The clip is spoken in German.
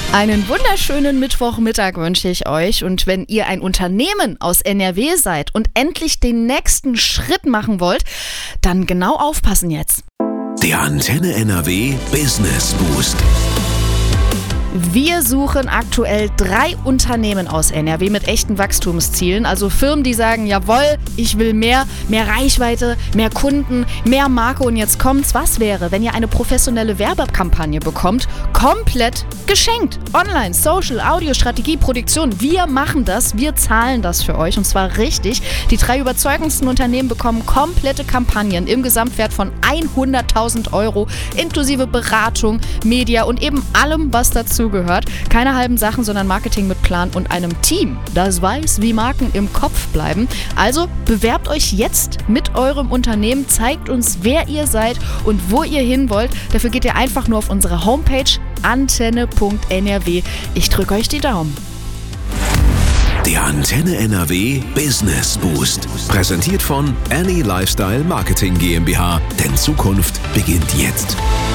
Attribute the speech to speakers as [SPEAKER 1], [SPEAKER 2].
[SPEAKER 1] Einen wunderschönen Mittwochmittag wünsche ich euch, und wenn ihr ein Unternehmen aus NRW seid und endlich den nächsten Schritt machen wollt, dann genau aufpassen jetzt.
[SPEAKER 2] Der Antenne NRW Business Boost.
[SPEAKER 1] Wir suchen aktuell 3 Unternehmen aus NRW mit echten Wachstumszielen, also Firmen, die sagen, jawohl, ich will mehr Reichweite, mehr Kunden, mehr Marke, und jetzt kommt's. Was wäre, wenn ihr eine professionelle Werbekampagne bekommt, komplett geschenkt? Online, Social, Audio, Strategie, Produktion, wir machen das, wir zahlen das für euch, und zwar richtig. Die 3 überzeugendsten Unternehmen bekommen komplette Kampagnen im Gesamtwert von 100.000 Euro, inklusive Beratung, Media und eben allem, was dazu gehört. Keine halben Sachen, sondern Marketing mit Plan und einem Team, das weiß, wie Marken im Kopf bleiben. Also bewerbt euch jetzt mit eurem Unternehmen, zeigt uns, wer ihr seid und wo ihr hin wollt. Dafür geht ihr einfach nur auf unsere Homepage antenne.nrw. Ich drücke euch die Daumen.
[SPEAKER 2] Der Antenne NRW Business Boost. Präsentiert von Annie Lifestyle Marketing GmbH. Denn Zukunft beginnt jetzt.